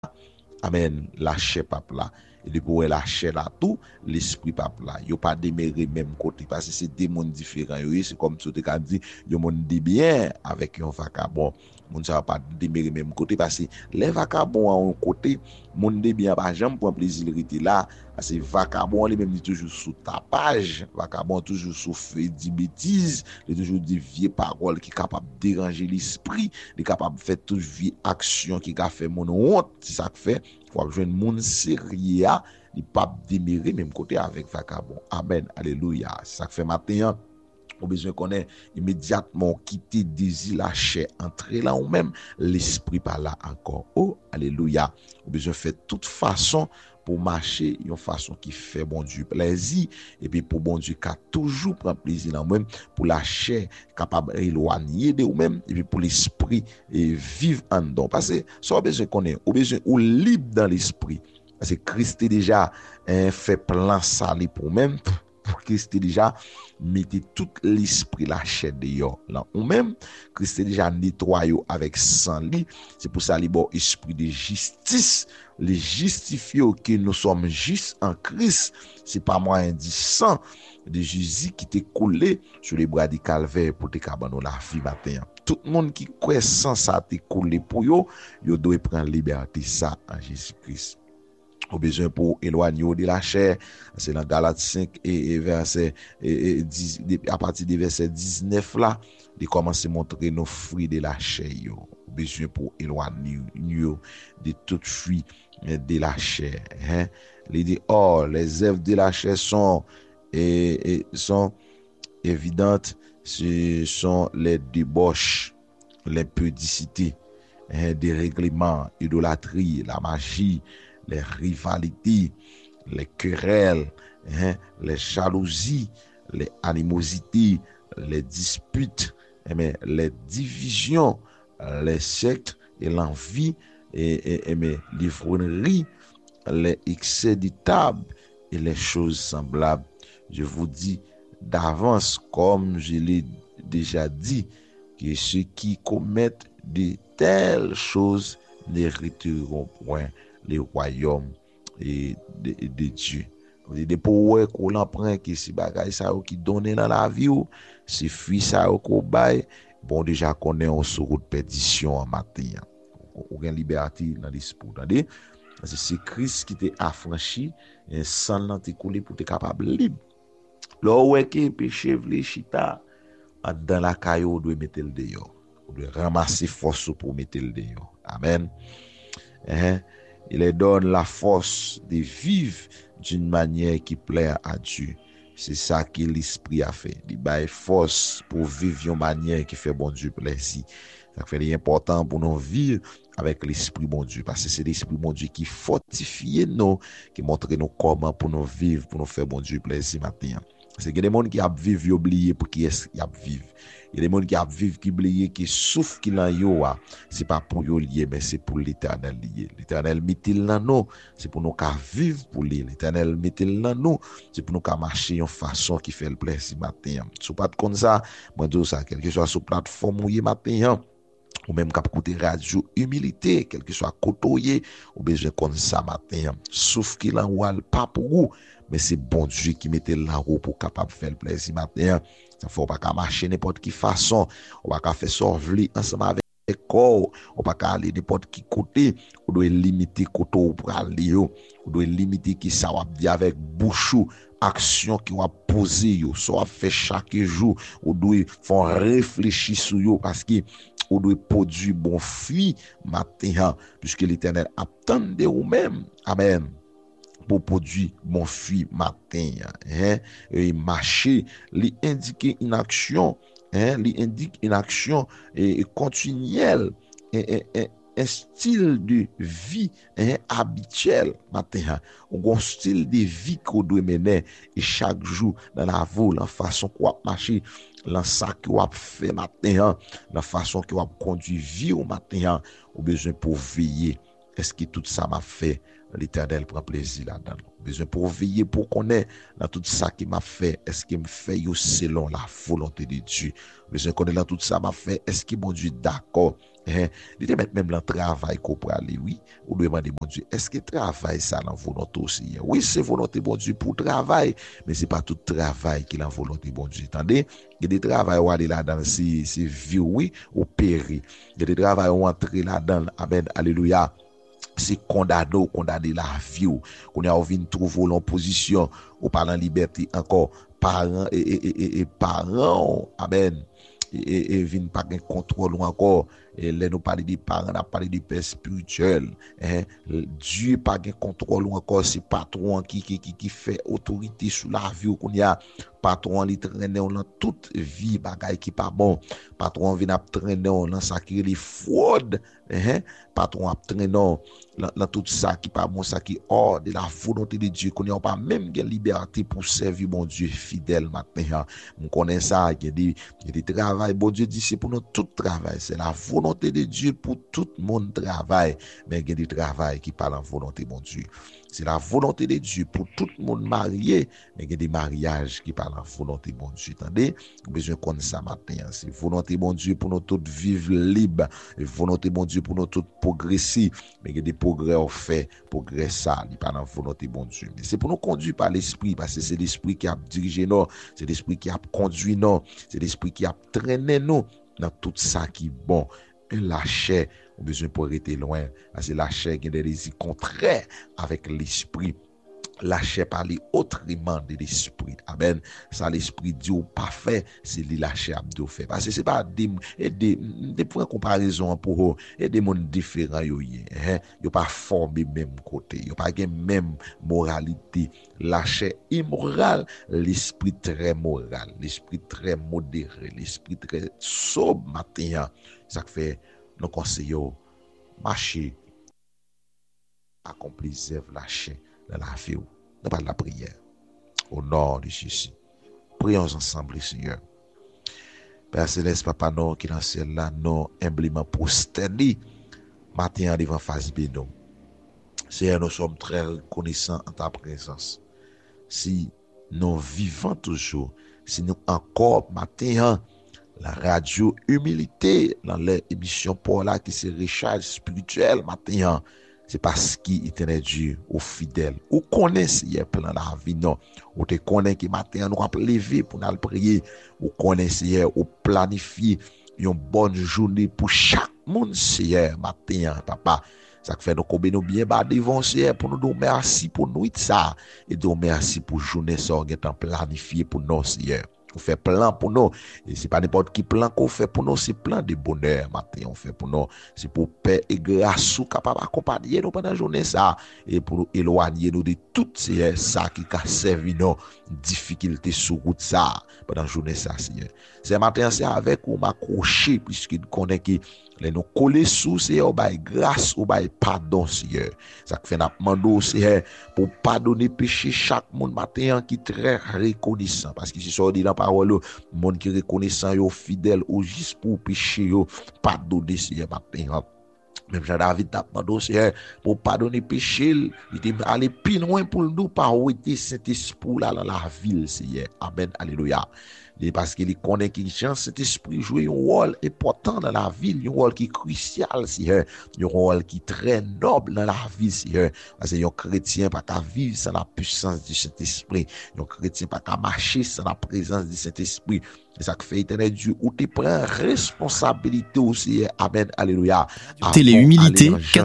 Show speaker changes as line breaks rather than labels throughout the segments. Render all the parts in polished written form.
Amen, la chair pape là. Et depuis la chair là tout, l'esprit pape là. Yo pas déméré même côté parce que c'est des mondes différents. C'est comme tu te dit, yo monde dit bien avec un vagabond. Moun ça va pas déméré même côté parce que les vagabonds à un côté, monde dit bien pas jamais pour plaisir là. Parce que vagabond lui même toujours sous tapage, vagabond toujours sous fait dit bêtises, il toujours dit vieille parole qui capable de déranger l'esprit, il capable de faire toute vieille action qui a fait mon honte, c'est ça que fait. Faut joindre moun sérieux, il pas démérer même côté avec vagabond. Amen. Alléluia. C'est ça que fait matin. On besoin connaître immédiatement quitter désir la chair, entrer là ou même l'esprit par là encore. Oh, alléluia. On besoin faire toute façon pour marcher une façon qui fait bon Dieu plaisir et puis pour bon Dieu qui a toujours prend plaisir dans même pour la chair capable éloigner de ou même et puis pour l'esprit et vivre en dedans parce que ça on besoin connaître, on besoin ou libre dans l'esprit parce que Christ est déjà fait plein sali pour même pour Christ déjà mettez tout l'esprit la chair dehors là ou même Christ déjà nettoyé avec sang li, c'est pour ça li bon esprit de justice les justifier que nous sommes justes en Christ, c'est pas moyen du sang de Jésus qui t'est coulé sur les bras du calvaire pour te cabanon la vie matin. Tout le monde qui croit sans ça t'est coulé pour yo doit prendre liberté ça en Jésus-Christ. Au besoin pour éloigner de la chair, c'est dans Galates 5 et verset 10, à partir du verset 19 là, de commencer à montrer nos fruits de la chair. Au besoin pour éloigner de toute fruit de la chair. Hein? Il dit, oh, les œuvres de la chair sont évidentes, ce sont les débauches, l'impudicité, des règlements, idolâtrie, la magie, les rivalités, les querelles, les jalousies, les animosités, les disputes, les divisions, les sectes et l'envie, et l'ivrognerie, les excès de table et les choses semblables. Je vous dis d'avance, comme je l'ai déjà dit, que ceux qui commettent de telles choses n'hériteront point le royaume de Dieu. De pour qu'on apprend que si bagay ça qui donne dans la vie, si fruit ça qu'on bail, bon déjà connaît on sur route perdition en matin. Aucune liberté dans l'esprit. Parce que c'est Christ qui t'a affranchi, et sang nan t'est coulé pour être capable libre. Là où est que péché vle chita, dans la caillou, on doit mettre le dehors. On doit ramasser force pour mettre le dehors. Amen. Il leur donne la force de vivre d'une manière qui plaît à Dieu. C'est ça que l'esprit a fait. Il donne force pour vivre d'une manière qui fait bon Dieu plaisir. Ça fait important pour nous vivre avec l'esprit bon Dieu. Parce que c'est l'esprit bon Dieu qui fortifie nous, qui montre nous comment pour nous vivre, pour nous faire bon Dieu plaisir matin. C'est que des gens qui a vivre, ils oublient pour qui est-ce qu'ils a vivre. Il y a des gens qui a vivre, qui oublient, qui souffrent, qui l'en yo, c'est pas pour eux lié, mais c'est pour l'éternel lié. L'éternel met-il dans nous, c'est pour nous qu'à vivre pour lui. L'éternel met-il dans nous, c'est pour nous qu'à marcher en façon qui fait le plaisir matin. Si pas comme ça, moi dis ça, quel que soit sur plateforme où il matin, ou même cap côté radio humilité, quel que soit côtoyer, ou besoin comme ça matin. Sauf qu'il en wal pas pour vous, mais c'est bon Dieu qui mettait la roue pour capable faire le plaisir matin. Ça faut pas qu'à marcher n'importe qui façon, on va qu'à faire sortir ensemble avec corps, on pas qu'à aller n'importe qui côté, on doit limiter côté pour aller, on doit limiter qui ça va dire avec bouche action qui va poser yo, soit fait chaque jour, on doit faire réfléchir sur yo parce que on doit produire bon fruit matin puisque l'Éternel attend de vous-même. Amen. Pour produire bon fruit matin, et marcher, lui indiquer une action, lui indique une action et continuelle, un style de vie habituel matin, un style de vie qu'on doit mener et chaque jour dans la vie, la façon qu'on marcher, dans ça qu'on fait matin, la façon qu'on conduire vie au matin, au besoin pour veiller. Est-ce que tout ça m'a fait? L'Éternel prend plaisir là-dedans. Besoin pour veiller, pour connaître dans tout ça qui m'a fait. Est-ce qu'il me fait selon la volonté de Dieu? Besoin connaître dans tout ça m'a fait. Est-ce que mon Dieu d'accord Il te met même dans le travail qu'on peut aller, oui. Ou demander, bon Dieu, est-ce que travail ça dans volonté aussi? Oui, c'est volonté, bon Dieu, pour travail, mais c'est pas tout travail qui est dans volonté, bon Dieu. Attendez, il y a des travails où aller là-dedans, c'est vie, oui, ou périr. Il y a des travails où entrer là-dedans, amen, alléluia. C'est condamner la vie ou qu'on a envie de trouver l'opposition ou par la liberté encore parents et parents amen et viennent pas un contrôle ou encore et là nous parler des parents on a parlé des pères spirituels Dieu pas un contrôle ou encore c'est patron qui fait autorité sur la vie ou qu'on y a patron li traîner dans toute vie bagaille qui pas bon patron vient traîner dans ça qui les fraude patron a traîner dans tout ça qui pas bon ça qui hors de la volonté de Dieu qu'on n'a pas même de liberté pour servir mon Dieu fidèle maintenant on connaît ça il y a des travail bon Dieu dit c'est pour nous tout travail c'est la volonté de Dieu pour tout le monde travail mais il y a des travail qui parlent en volonté mon Dieu c'est la volonté de Dieu pour tout le monde marié mais il y a des mariages qui parlent en volonté bon Dieu attendez besoin qu'on ça matin c'est volonté bon Dieu pour nous tous vivre libre et volonté bon Dieu pour nous tous progresser mais il y a des progrès au fait progrès ça il pas dans volonté bon Dieu mais c'est pour nous conduire par l'esprit parce que c'est l'esprit qui a dirigé nous c'est l'esprit qui a conduit nous c'est l'esprit qui a traîné nous dans tout ça qui est bon et la chair on a besoin pour rester loin parce que la chair qui a des désirs contraires avec l'esprit la chair parler autrement de l'esprit amen ça l'esprit dit ou pas fait c'est la chair abdo fait parce que c'est pas des points comparaison pour et des mondes différents yo pas formé même côté yo pas même moralité la chair immorale l'esprit très moral l'esprit très modéré l'esprit très sobre matin ça fait nous conseillons marcher accomplir œuvre la chair dans la vie dans pas la prière au nom de Jésus prions ensemble Seigneur Père Céleste Papa non qui dans le ciel là non humblement prosterné matin devant face de nous Seigneur nous sommes très reconnaissants en ta présence si nous vivons toujours si nous encore matin la radio humilité dans l'émission pour là qui se recharge spirituel matin c'est parce qu'il est Dieu au fidèle ou connaît hier plan la vie non ou te connaît qui matin nous va lever pour nous prier ou connaît hier ou planifier une bonne journée pour chaque monde hier matin papa ça fait nous combien nous bien bas devant hier pour nous dire merci pour nuit ça et dire merci pour journée ça on est planifié pour nous hier on fait plan pour nous et c'est pas n'importe qui plan qu'on fait pour nous c'est plan de bonheur matin on fait pour nous c'est pour paix et grâce ou capable accompagner nous pendant la journée ça et pour nous éloigner nous de toutes ces ça qui a servi nos difficultés sur route ça pendant la journée ça Seigneur c'est matin c'est avec ou m'accrocher puisqu'il connaît que les nous coller sous c'est au bail grâce au bail pardon Seigneur ça fait n'a demandé Seigneur pour pardonner péché chaque monde matin qui très reconnaissant parce que c'est ça dit dans parole monde qui reconnaissant yo fidèle au juste pour péché yo pardonner Seigneur matin même Jean-David t'a demandé Seigneur pour pardonner péché il était allé plus loin pour nous par où était Saint-Esprit là dans la ville Seigneur amen alléluia et parce qu'il connaît que Jean Saint-Esprit joue un rôle important dans la ville, un rôle qui est crucial, Seigneur, un rôle qui est très noble dans la vie, Seigneur. Parce que un chrétien pas qu'à vivre sans la puissance du Saint-Esprit, un chrétien pas qu'à marcher sans la présence du Saint-Esprit. C'est ça que fait éternel Dieu, où tu prends responsabilité aussi, amen, alléluia.
Télé Humilité,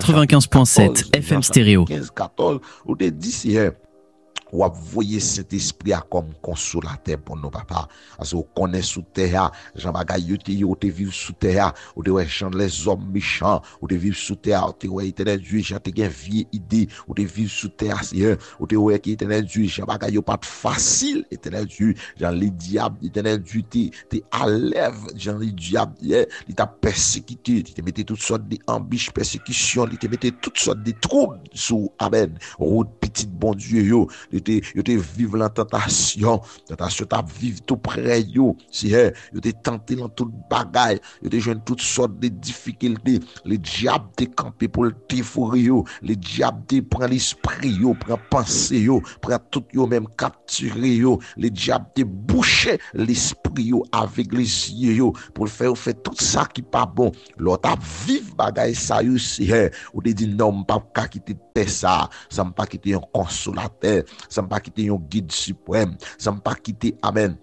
95.7 FM stéréo.
15-14, où tu dis, Seigneur, ou à voyer cet esprit à comme consolateur pour nos papa parce qu'on connaît sous terre Jean Bagaille te vivre sous terre ou te ouais Jean les hommes méchants ou te vivre sous terre ou te ouais éternel Dieu Jean te gen vieille idée ou te vivre sous terre Seigneur ou te ouais qui éternel Dieu Jean Bagaille pas facile éternel Dieu Jean les diables éternel Dieu te enlève Jean les diables il t'a persécuté il te mettait toutes sortes d'embûches persécutions il te mettait toutes sortes de troubles sous amen route petite bon Dieu yo yo te vivre la tentation t'a vivre tout près yo, Seigneur, yo te tenté dans toute bagaille, yo te joindre toutes sortes de difficultés, le diable te campé pour le dévorer yo, le diable te prend l'esprit yo, prend pensée yo, prend tout yo même capturer yo, le diable te boucher l'esprit yo avec les yeux yo pour faire tout ça qui pas bon. L'autre a vivre bagaille ça yo, Seigneur, ou te dit non, pas qu'à quitter ça, ça me pas quitter un consolateur, ça me pas quitter un guide suprême, ça me pas quitter, amen,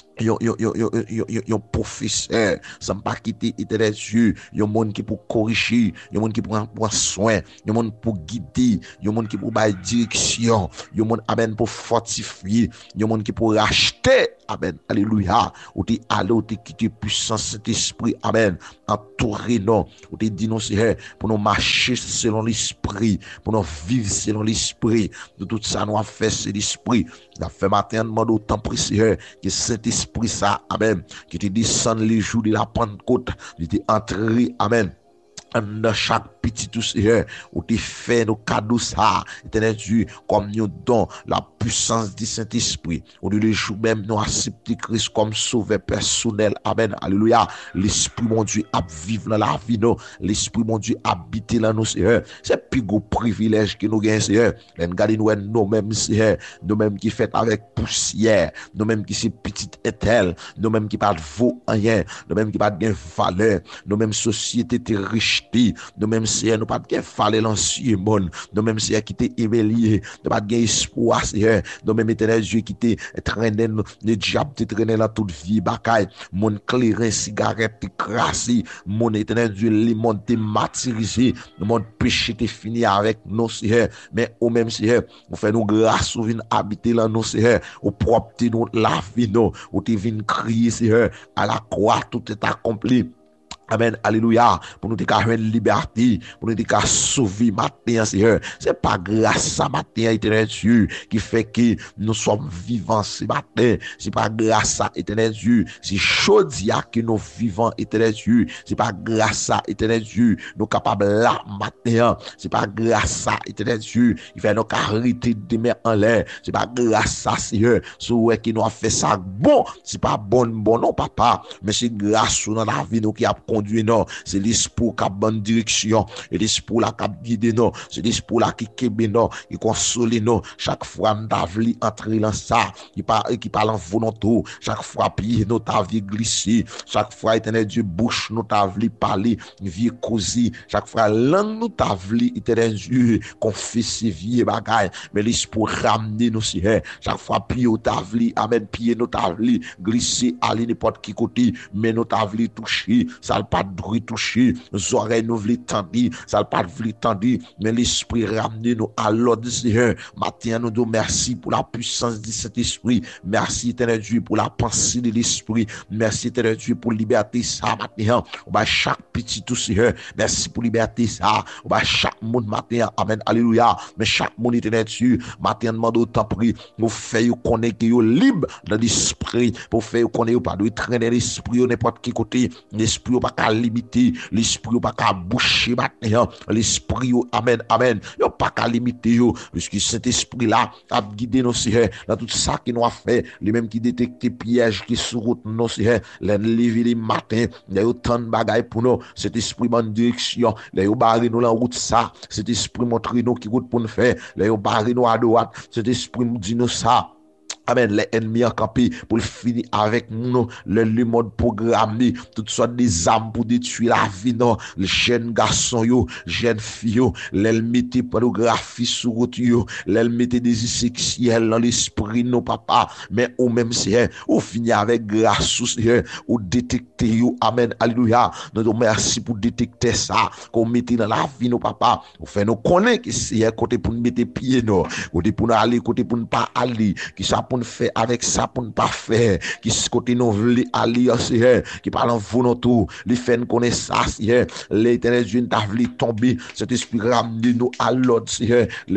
yon professeur, ça me pas quitter éternel Dieu, yon monde qui pour corriger, yon monde qui pour prendre soin, yon monde pour guider, yon monde qui pour bailler direction, yon monde, amen, pour fortifier, yon monde qui pour racheter, amen, alléluia, ou t'es allé, ou t'es quitté puissance Saint-Esprit, amen, entouré non, ou t'es dit non, Seigneur, pour nous marcher selon l'esprit, pour nous vivre selon l'esprit, de tout ça nous a fait, c'est l'esprit, nous a fait matin, demande autant précieux, que Saint-Esprit ça, amen, qui te descend les jours de la Pentecôte, qui te entré, amen, dans chaque petit tout Seigneur, où tu fais nos cadeaux ça, éternel Dieu, comme nous don la puissance du Saint-Esprit, où nous le jour même nous accepter Christ comme sauveur personnel, amen, alléluia, l'Esprit mon Dieu a vivre dans la vie, nous, l'Esprit mon Dieu habiter dans nous, Seigneur, c'est plus gros privilège que nous gagnons, Seigneur, regardez nous mêmes, Seigneur, nous mêmes qui fait avec poussière, nous mêmes qui c'est petit étel, nous mêmes qui pas vaut rien, nous mêmes qui pas de valeur, nous mêmes société te riche, nous même Seigneur, nous pas de fallait l'ancien monde, nous même Seigneur qui t'est éveillé, nous pas de espoir, Seigneur, nous même éternel Dieu qui t'est traîné, le diable t'est traîné dans toute vie, bagaille, mon clairin, cigarette t'est crassé, mon éternel Dieu, les mondes t'est martyrisé, mon péché t'est fini avec nous, Seigneur, mais au même Seigneur, on fait nous grâce, on vient habiter là, nous, Seigneur, au propre nous, la vie, nous, on te vient crier, Seigneur, à la croix, tout est accompli. Amen, alléluia, pour nous déclarer liberté, pour nous déclarer sauver matin, Seigneur. C'est pas grâce à matin, éternel Dieu, qui fait que nous sommes vivants ce matin. C'est pas grâce à éternel Dieu, c'est chaudia que nous vivons, éternel Dieu. C'est pas grâce à éternel Dieu, nous capables là matin. C'est pas grâce à éternel Dieu, il fait nos carité de main en l'air. C'est pas grâce à Seigneur, c'est qui nous a fait ça bon. C'est pas bon non, papa, mais c'est grâce dans la vie nous qui a conduit non, c'est l'esprit qui a bonne direction, et l'esprit là qui a guidé non, c'est l'esprit là qui kebe non, qui console non, chaque fois nous t'avli entrer dans ça, qui parle en volonté, chaque fois pied nous t'avli glisser, chaque fois éternel Dieu bouche nous t'avli parler, vie causer, chaque fois langue nous t'avli éternel Dieu confesser vie bagaille, mais l'esprit ramener nous Seigneur, chaque fois pied nous t'avli, amen, pied nous t'avli glisser aller n'importe qui côté, mais nous t'avli toucher, ça pas de bruit touché, nos oreilles nous voulons tendre, ça pas de voulu tendre, mais l'esprit ramener nous à l'ordre Seigneur. Matin nous disons merci pour la puissance de cet esprit, merci éternel Dieu pour la pensée de l'esprit, merci éternel Dieu pour liberté ça matin, on va chaque petit tout Seigneur, merci pour liberté ça, on va chaque monde matin, amen, alléluia, mais chaque monde éternel Dieu, matin demande autant prix, nous fait connaître que libre dans l'esprit, pour faire connaître pas de traîner l'esprit n'importe qui côté, l'esprit pas qu'à limiter, l'esprit pas qu'à boucher maintenant, l'esprit amen, amen, yo pas qu'à limiter yo, puisque cet esprit là a guidé nos Seigneur dans tout ça qui nous a fait, les mêmes qui détectent pièges qui sur route nos Seigneur, les lever les matins, il y a autant de bagailles pour nous, cet esprit en direction, les yo barrer nous la route ça, cet esprit montre nous qui route pour nous faire, les yo barrer nous à droite, cet esprit nous dit nous ça. Amen, les ennemis en campé pour finir avec nous, le mode programmé, toutes sortes des armes pour détruire la vie, non, les jeunes garçons, yo, jeunes filles, yo, les mettez pornographie sur route, yo, les mettez des sexuels dans l'esprit, non, papa, mais ou même c'est, ou finir avec grâce, ou détecter, yo, amen, alléluia, nous merci pour détecter ça, qu'on mette dans la vie, non, papa, ou fait nous connaître que c'est côté pour nous mettre pied, non, côté pour nous aller, côté pour nous pas aller, qui ça pour nous faire avec ça pour ne pas faire qui côté nous voulons aller Seigneur qui parle en volonté les fait nous connaître ça Seigneur l'éternel Dieu t'a voulu tomber cet esprit ramener nous à l'ordre Seigneur les nous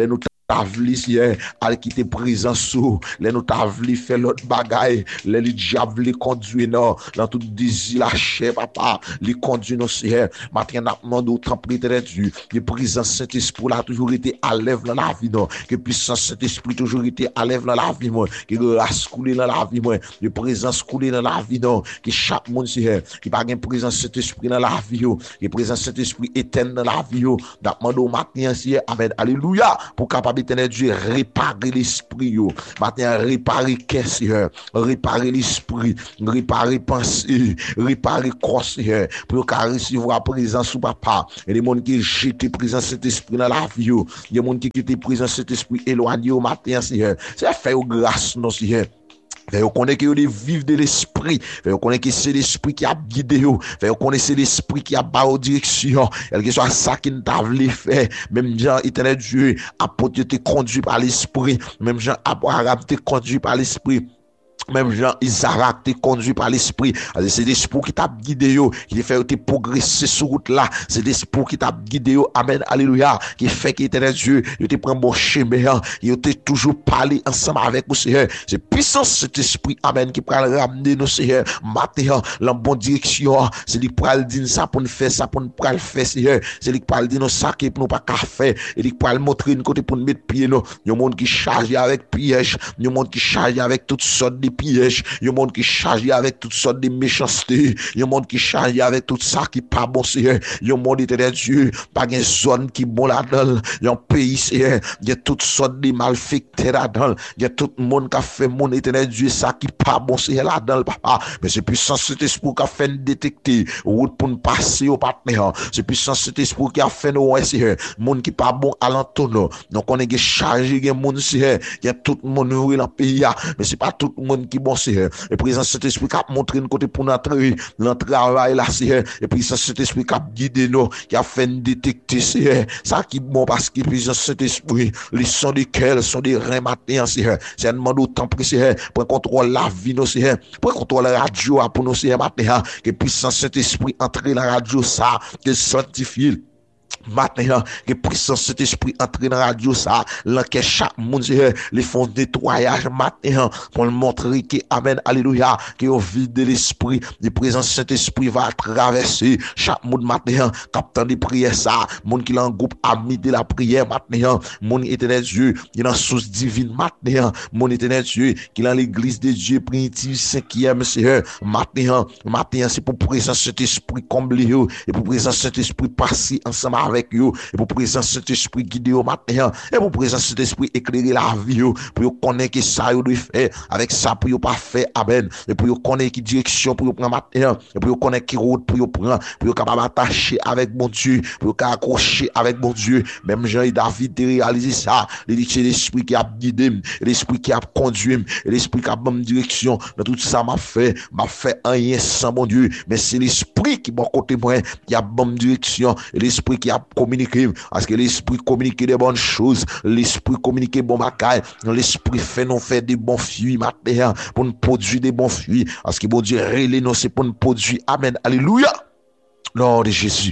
t'avli hier al quitter présence sous les nous t'avli fait l'autre bagaille les diable conduit non dans tout désir la chair papa les conduit nous hier matin n'a demandé autant prêtre Dieu que présence Saint-Esprit là toujours été à l'œuvre dans la vie non que puissance Saint-Esprit toujours été à l'œuvre dans la vie moi que grâce couler dans la vie moi que présence couler dans la vie non que chaque monde hier qui pas gain présence Saint-Esprit dans la vie yo que présence Saint-Esprit éternel dans la vie yo n'a demandé au matin hier amen alléluia pour capable éternel Dieu réparer l'esprit yo matin réparer cœur Seigneur réparer l'esprit réparer pensée réparer corps Seigneur pour qu'à recevoir présence ou papa et les monde qui jeté présence cet esprit dans la vie yo des monde qui était présence cet esprit éloigné au matin Seigneur c'est faire grâce non Seigneur. Vous connaissez que vous vivre de l'esprit. Vous connaissez que c'est l'esprit qui a guidé vous. Vous connaissez l'esprit qui a barré direction. Quel que soit ça qui t'a voulu faire. Même Jean, éternel Dieu, apôtre été conduit par l'esprit. Même Jean, Abraham été conduit par l'esprit. Même Jean Isaac t'es conduit par l'esprit. C'est l'esprit qui t'a guidé yo, qui fait te progresser sur route là. C'est l'esprit qui t'a guidé yo. Amen. Alléluia. Qui fait que éternel Dieu, il te prend bon chemin. Il te toujours parler ensemble avec vous, Seigneur. C'est puissance cet esprit. Amen. Qui peut ramener nos Seigneur. Matin, la bonne direction. C'est lui qui peut dire ça pour nous faire ça, pour nous faire, Seigneur. C'est lui qui peut dire nous ça qui pour nous pas faire. Et lui qui peut montrer une côté pour nous mettre pied nous. Il y a un monde qui charge avec piège. Il y a un monde qui charge avec toutes sortes de pièges, il y a un monde qui charge avec toutes sortes de méchanceté, il y a un monde qui charge avec tout ça qui pas bon Seigneur, il y a un monde éternel Dieu, pas une zone qui bon là-dedans, il y a un pays Seigneur, il y a toutes sortes de malfaiteurs là-dedans, il y a tout le monde qui a fait mon éternel Dieu ça qui pas bon Seigneur là-dedans papa, mais c'est puissance cet esprit qui a fait nous détecter route pour nous passer au partenaire, c'est puissance cet esprit qui a fait nous Seigneur, monde qui pas bon à l'entonnoir, donc on est chargé de monde Seigneur, il y a tout le monde dans le pays, mais c'est pas tout le monde qui bon Seigneur et présence cet esprit qui a montré une côté pour entrer dans le travail là Seigneur et présence cet esprit qui a guidé nous qui a fait nous détecter Seigneur ça qui bon parce que présence cet esprit les sons de cœur sont des reins matin Seigneur c'est un demande autant pour Seigneur pour contrôler la vie nous Seigneur pour contrôler la radio pour nous Seigneur matin que puissance cet esprit entrer dans la radio ça que sanctifie maintenant que puissance cet esprit entre dans la radio ça là que chaque monde les font nettoyage maintenant pour montrer que amen alléluia que au vide de l'esprit de présence cet esprit va traverser chaque monde maintenant captant de prière ça monde qui en groupe ami de la prière maintenant monde éternel Dieu qui dans source divine maintenant monde éternel Dieu qui dans l'église de Dieu primitive 5e Seigneur maintenant c'est pour présence cet esprit combler et pour présence cet esprit passer ensemble avec eux et pour présence cet esprit guider au matin et pour présence cet esprit éclairer la vie pour connaître que ça doit faire avec ça pour pas faire amen et pour connaître qui direction pour prendre matin et pour connaître qui route pour prendre pour capable attacher avec mon Dieu pour accrocher avec mon Dieu même Jean et David réaliser ça l'esprit qui a guidé l'esprit qui a conduit l'esprit qui a bonne direction dans tout ça m'a fait rien sans mon Dieu mais c'est l'esprit qui bon côté moi qui a bonne direction et l'esprit qui a communiqué parce que l'esprit communique des bonnes choses l'esprit communique bon bagaille l'esprit fait nous faire des bons fruits matin pour nous produire des bons fruits parce que bon Dieu relé nous c'est pour nous produire amen alléluia Lord de Jésus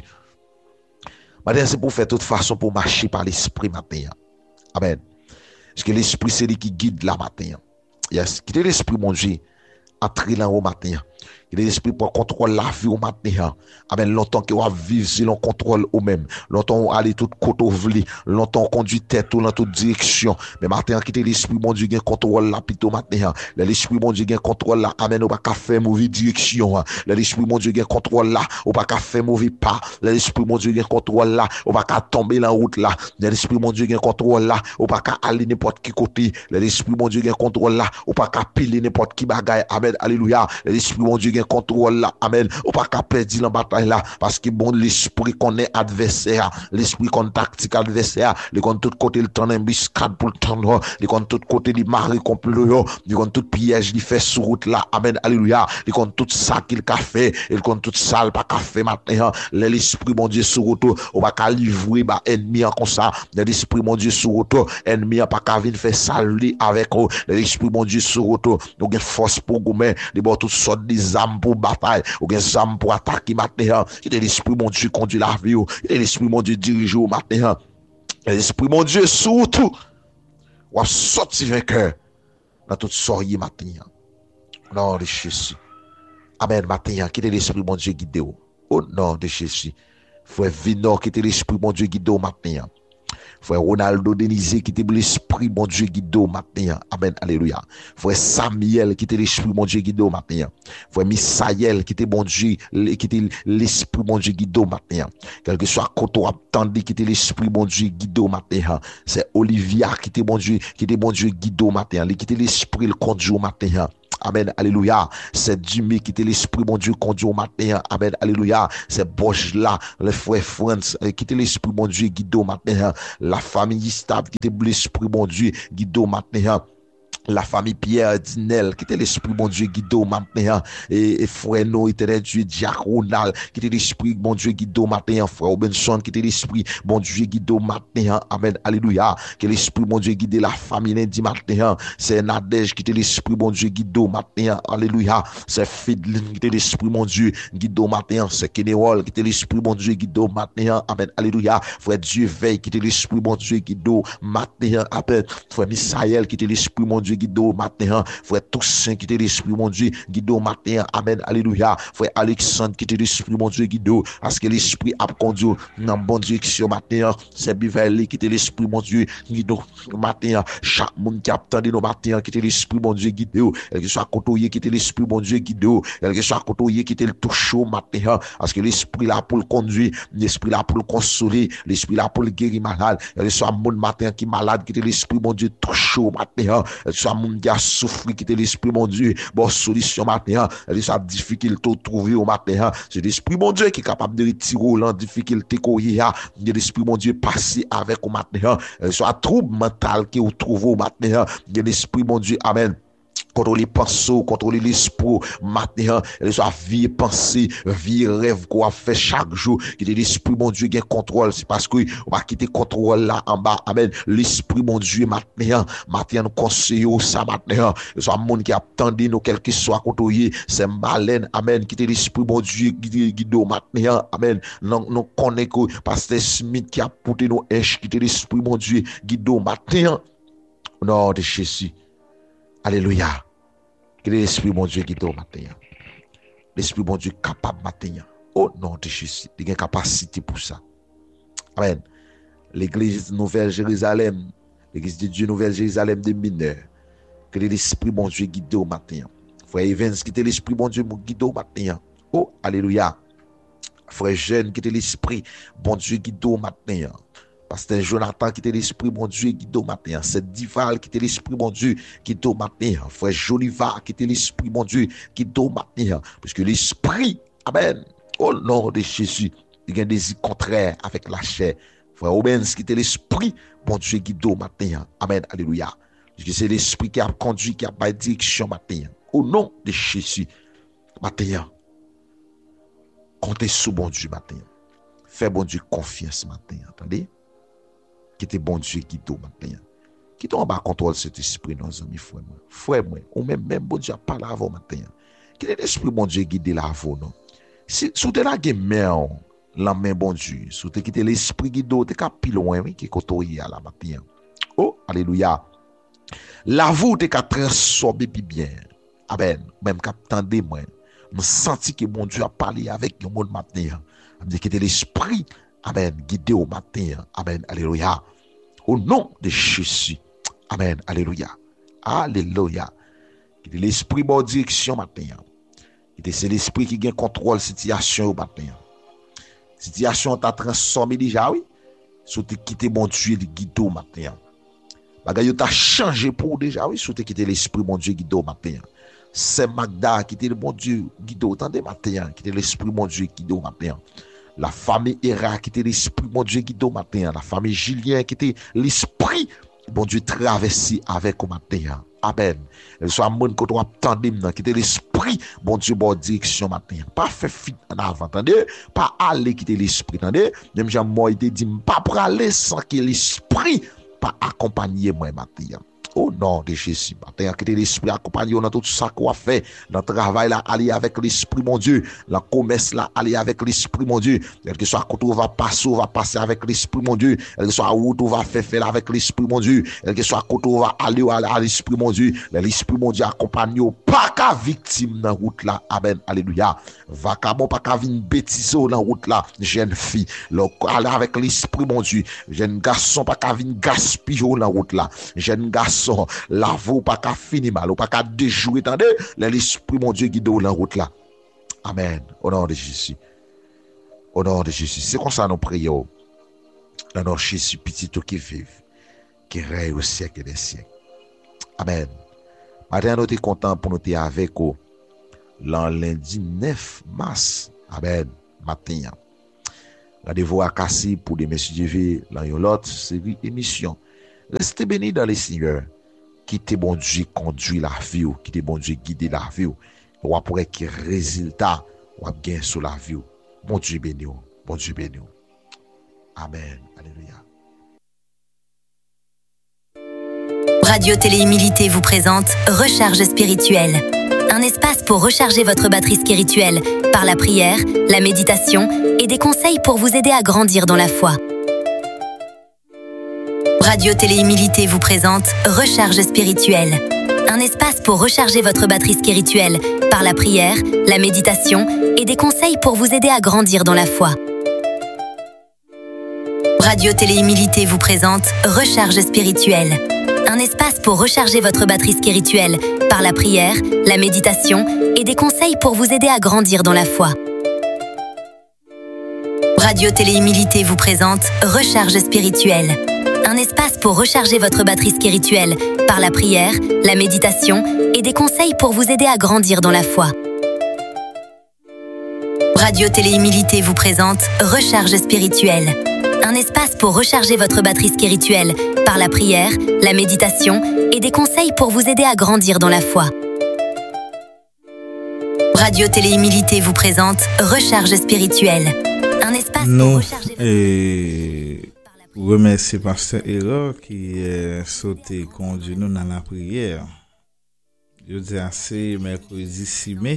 matin c'est pour faire toute façon pour marcher par l'esprit matin amen parce que l'esprit c'est lui qui guide la matin yes quitter l'esprit mon Dieu entrer là au matin l'esprit pour contrôler la vie au matin amen longtemps que on vivre si l'on contrôle au même longtemps on aller tout côté vli longtemps on conduit tête dans toute direction mais matin quitter l'esprit mon Dieu gain contrôle la plutôt matin l'esprit mon Dieu gain contrôle là amen on pas faire mauvaise direction l'esprit mon Dieu gain contrôle là on pas faire mauvais pas l'esprit mon Dieu gain contrôle là on pas tomber dans route là l'esprit mon Dieu gain contrôle là on pas aller n'importe qui côté l'esprit mon Dieu gain contrôle là on pas piler n'importe qui bagaille amen alléluia l'esprit mon Dieu contrôle là amen ou pas qu'à perdre la bataille là parce que bon l'esprit connaît adversaire l'esprit qu'on tactique adversaire les qu'on tout côté le temps embuscade pour le temps les qu'on tout côté les maris complot les qu'on tout piège il fait sur route là amen alléluia les qu'on tout ça qu'il a fait et qu'on tout ça pas qu'a fait matin l'esprit mon Dieu sur route ou pas qu'à livrer ba ennemi en comme ça l'esprit mon Dieu sur route ennemi pas qu'à venir faire saluer avec l'esprit mon Dieu sur route donc une force pour gommer les bon toutes sortes des âmes pour bataille ou bien âmes pour attaquer matin qui est l'esprit mon Dieu conduit la vie et l'esprit mon Dieu dirige au matin l'esprit mon Dieu surtout ou sorti vainqueur dans toute soirée matin. Non de Jésus. Amen matin, quittez l'esprit mon Dieu guidé. Au nom de Jésus. Frère Vino, quittez l'esprit mon Dieu guidé matin. Frère Ronaldo Denise, qui était l'esprit, mon Dieu, guide au matin. Amen, alléluia. Frère Samuel, qui était l'esprit, mon Dieu, guide au matin. Frère Misaël, qui était mon Dieu, qui était l'esprit, mon Dieu, guide au matin. Quel que soit quand on attendait, qui était l'esprit, mon Dieu, guide au matin. C'est Olivia, qui était mon Dieu, guide au matin. Qui était l'esprit, le conduit au matin. Amen, alléluia. C'est Jimmy qui était l'esprit, mon Dieu, conduit au matin. Amen, alléluia. C'est Bosch là, le frère France, qui était l'esprit, mon Dieu, guide au matin. La famille stable, qui était l'esprit, mon Dieu, guide au matin. La famille Pierre Dinel, qui était l'esprit, mon Dieu, guide au matin. Et frère No, éternel Dieu, Jack Ronald, qui était l'esprit, mon Dieu, guide au matin. Frère Robinson, qui était l'esprit, mon Dieu, guide au matin. Amen, alléluia. Que l'esprit, mon Dieu, guide la famille lundi matin. C'est Nadège, qui était l'esprit, mon Dieu, guide au matin. Alléluia. C'est Fidlin, qui était l'esprit, mon Dieu, guide au matin. C'est Kenewall, qui était l'esprit, mon Dieu, guide au matin. Amen, alléluia. Frère Dieu Veille, qui était l'esprit, mon Dieu, guide au matin. Amen. Frère Misaël, qui était l'esprit, mon Dieu, guide au matin. Frère Toussaint, qui était l'esprit, mon Dieu, guide au matin. Amen, alléluia. Frère Alexandre, qui était l'esprit, mon Dieu, guide au. Parce que l'esprit a conduit dans bonne direction matin. C'est Biverly, qui était l'esprit, mon Dieu, guide au matin. Chaque monde qui a attendu nos matins, qui était l'esprit, mon Dieu, guide au. Quel que soit côtoyé, qui était l'esprit, mon Dieu, guide au. Quel que soit côtoyé, qui était le touché au matin. Parce que l'esprit là pour le conduire, l'esprit là pour le consoler, l'esprit là pour le guérir malade. Quel que soit mon matin qui est malade, qui était l'esprit, mon Dieu, touché au matin. Quel que soit mon qui a souffert, qui était l'esprit, mon Dieu, bon solution matin. Quel que soit difficulté à trouver au matin. C'est l'esprit, mon Dieu, qui est capable de retirer la difficulté qu'on y a. L'esprit, mon Dieu, passer avec au matin. Quel que soit trouble mental qui vous trouve au matin. L'esprit, mon Dieu, amen. Contrôler pensée, contrôler l'esprit, matin, soit vie pensée, vie rêve qu'on a fait chaque jour, qui est l'esprit, mon Dieu, qui contrôle, c'est parce que on va quitter contrôle là en bas, amen, l'esprit, mon Dieu, matin, nous conseille ça matin, soit monde qui a attendu nous, quel que soit contrôlé, c'est malin, amen, qui est l'esprit, mon Dieu, guide au matin, amen, nous connaissons que pasteur Smith qui a porté nos éches, qui est l'esprit, mon Dieu, guide au matin, au nom de Jésus. Alléluia. Que l'esprit, mon Dieu, guide au matin. L'esprit, mon Dieu, capable matin. Au nom de Jésus. Il y a une capacité pour ça. Amen. L'église Nouvelle Jérusalem, l'église de Dieu Nouvelle Jérusalem des mineurs. Que l'esprit, mon Dieu, guide au matin. Frère Evans, qui était l'esprit, mon Dieu, guide au matin. Oh, alléluia. Frère Jeune, qui était l'esprit, mon Dieu, guide au matin. Pasteur Jonathan qui était l'esprit, mon Dieu, guide au matin. C'est Dival qui était l'esprit, mon Dieu, guide au matin. Frère Joliva qui était l'esprit, mon Dieu, guide au matin. Parce que l'esprit, amen, au nom de Jésus, il y a un désir contraire avec la chair. Frère Obens qui était l'esprit, mon Dieu, guide au matin. Amen, alléluia. Parce que c'est l'esprit qui a conduit, qui a pas direction matin. Au nom de Jésus, matin. Comptez sur bon Dieu matin. Fais bon Dieu confiance matin. Attendez? Qui était bon Dieu qui t'o matin. Qui t'en bas contrôle cet esprit, nos amis, frère moi. Frère moi, ou même bon Dieu parle avant matin. Qui est l'esprit bon Dieu guide la avant non. Si sous te la main la main bon Dieu, sous te quitter l'esprit guide te ka pi loin oui qui kotoyi à la matin. Oh, alléluia. La vous te ka transformer pi bien. Amen. Même ka tande moi. Me senti que bon Dieu a parlé avec le monde matin. Me dit que l'esprit amen, guidé au matin. Amen, alléluia. Au nom de Jésus. Amen, alléluia. Alléluia. Qui est l'esprit bon direction matin. C'est l'esprit qui gagne contrôle situation au matin. Situation t'a transformé déjà, oui. Sous te quitter mon Dieu de guider au matin. Bagay t'a changé pour déjà, oui. Sous te quitter l'esprit mon Dieu guider au matin. C'est Magda qui était le bon Dieu guider au temps des matins. Qui était l'esprit mon Dieu guider au matin. La famille Héra qui était l'esprit, mon Dieu, guide au matin. La famille Julien qui était l'esprit, mon Dieu, traversé avec au matin. Amen. Elle soit monde que tu attendais, qui était l'esprit, mon Dieu, bonne direction matin. Pas fait fit en avant, attendez. Pas aller quitter l'esprit, attendez. Même Jean moi, il te dit, pas pour aller sans que l'esprit pas accompagner moi matin. Au nom de Jésus, matin, que l'esprit accompagne dans tout ça qu'on a fait, dans le travail là, aller avec l'esprit, mon Dieu, dans le commerce là, aller avec l'esprit, mon Dieu, quel que soit côté on va passer avec l'esprit, mon Dieu, quel que soit où on va faire avec l'esprit, mon Dieu, quel que soit côté on va aller à l'esprit, mon Dieu, l'esprit, mon Dieu, accompagne, pas qu'à victime dans la route là, amen, alléluia, va qu'à bon, pas qu'à une bêtise dans la route là, jeune fille, aller avec l'esprit, mon Dieu, jeune garçon, pas qu'à une gaspiller dans la route là, jeune garçon, la vous pas qu'à finir mal, ou pas qu'à déjouer, attendez, l'esprit, mon Dieu, guide dans la route là. Amen. Au nom de Jésus. Au nom de Jésus. C'est comme ça nous prions. Dans notre Jésus petit qui vive, qui règne au siècle des siècles. Amen. Maintenant, nous sommes contents pour nous être avec vous. Lundi 9 mars. Amen. Matin. Rendez-vous à Cassis pour des messieurs TV dans une autre série émission. Restez bénis dans les Seigneurs. Quittez bon Dieu conduit la vie, quittez bon Dieu guider la vie. On pourrait qu'il résultat ou gain sur la vie. Bon Dieu béni. Bon Dieu béni. Amen. Alléluia.
Radio Télé-Humilité vous présente Recharge spirituelle. Un espace pour recharger votre batterie spirituelle par la prière, la méditation et des conseils pour vous aider à grandir dans la foi. Radio Télé-Humilité vous présente Recharge spirituelle. Un espace pour recharger votre batterie spirituelle par la prière, la méditation et des conseils pour vous aider à grandir dans la foi. Radio Télé-Humilité vous présente Recharge spirituelle. Un espace pour recharger votre batterie spirituelle par la prière, la méditation et des conseils pour vous aider à grandir dans la foi. Radio Télé-Humilité vous présente Recharge spirituelle. Un espace pour recharger votre batterie spirituelle par la prière, la méditation et des conseils pour vous aider à grandir dans la foi. Radio Télé-Humilité vous présente Recharge spirituelle. Un espace pour recharger votre batterie spirituelle par la prière, la méditation et des conseils pour vous aider à grandir dans la foi. Radio Télé-Humilité vous présente Recharge spirituelle. Un espace pour recharger
remercier Pasteur Error qui est sauté conduit nous dans la prière. Je dis assez mercredi 6 mai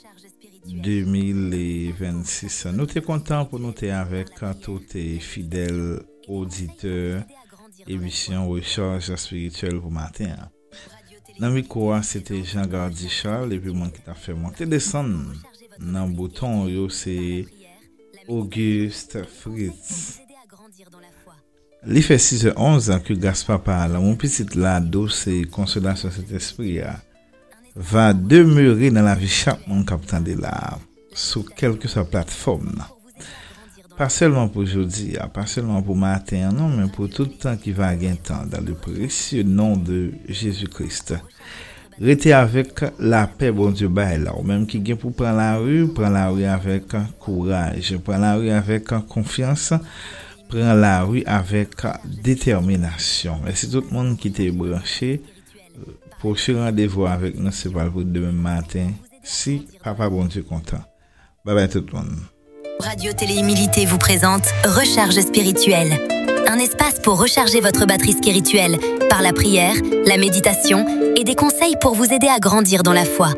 2026. Nous sommes contents pour nous être avec tous les fidèles auditeurs émission Recharge spirituelle pour matin. Dans le micro, c'était Jean-Gardi Charles et puis moi qui t'a fait monter descendre dans le bouton, c'est Auguste Fritz. Il fait 6h11 que Gaspard parle. Mon petit lado, c'est consolation cet esprit va demeurer dans la vie chaque monde capitaine de là sur quelque soit plateforme. Pas seulement pour aujourd'hui, pas seulement pour matin, non, mais pour tout le temps qui va gagner temps dans le précieux nom de Jésus-Christ. Restez avec la paix, bon Dieu, là. Ou même qui vient pour prendre la rue avec courage, prendre la rue avec confiance. Prends la rue avec détermination. Merci tout le monde qui t'est branché. Prochain rendez-vous avec nous, c'est pas pour demain matin. Si Papa bon Dieu content. Bye bye tout le monde.
Radio Télé-Humilité vous présente Recharge spirituelle. Un espace pour recharger votre batterie spirituelle par la prière, la méditation et des conseils pour vous aider à grandir dans la foi.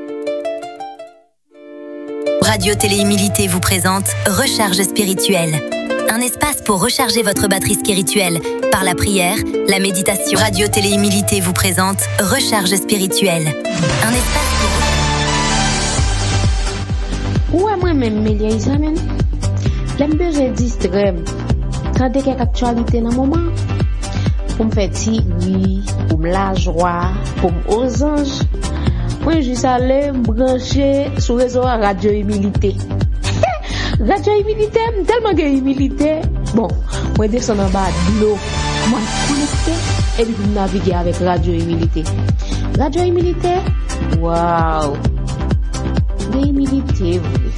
Radio Télé-Humilité vous présente Recharge spirituelle. Un espace pour recharger votre batterie spirituelle par la prière, la méditation. Radio Télé-Humilité vous présente Recharge spirituelle. Un espace pour...
Ouais, moi-même, Mélia Isamen, j'aime besoin d'extrême. Quand il y a quelque actualité dans le moment, pour me faire tirer, pour me la joie, pour me aux anges, moi, je suis allé me brancher sur le réseau Radio Humilité. Radio Humilité, tellement de humilité. Bon, moi descends en bas de l'eau, moi connecté et puis naviguer avec Radio Humilité. Radio Humilité, waouh, de humilité.